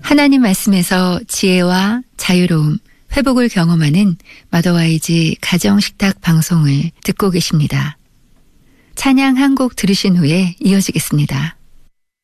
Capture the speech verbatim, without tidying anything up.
하나님 말씀에서 지혜와 자유로움, 회복을 경험하는 마더와이즈 가정식탁 방송을 듣고 계십니다. 찬양 한 곡 들으신 후에 이어지겠습니다.